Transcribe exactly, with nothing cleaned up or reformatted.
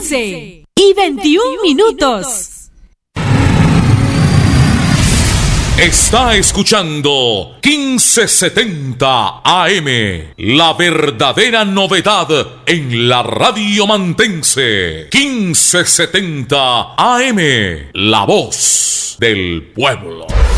quince y veintiún minutos. Está escuchando quince setenta A M, la verdadera novedad en la radio mantense. quince setenta A M, la voz del pueblo.